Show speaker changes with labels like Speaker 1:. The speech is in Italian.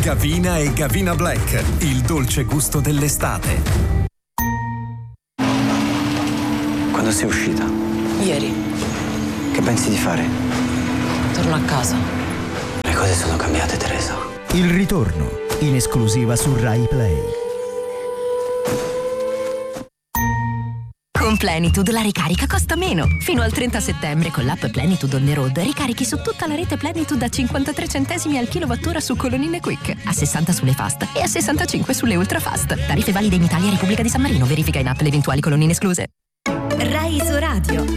Speaker 1: Gavina e Gavina Black, il dolce gusto dell'estate.
Speaker 2: Quando sei uscita?
Speaker 3: Ieri.
Speaker 2: Che pensi di fare?
Speaker 3: Torno a casa.
Speaker 2: Le cose sono cambiate, Teresa.
Speaker 4: Il ritorno, in esclusiva su Rai Play.
Speaker 5: Con Plenitude la ricarica costa meno. Fino al 30 settembre con l'app Plenitude on the road ricarichi su tutta la rete Plenitude a 53 centesimi al kilowattora su colonnine Quick, a 60 sulle fast e a 65 sulle ultra fast. Tariffe valide in Italia e Repubblica di San Marino. Verifica in app le eventuali colonnine escluse.
Speaker 6: Rai Isoradio.